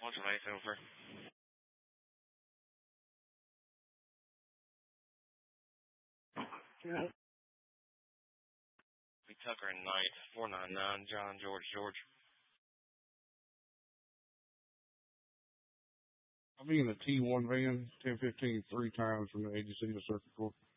What's your race over? Yeah. B. Tucker and Knight, 499, John, George. I'll be in the T1 van, 10:15, 3 times from the agency to Circuit Court.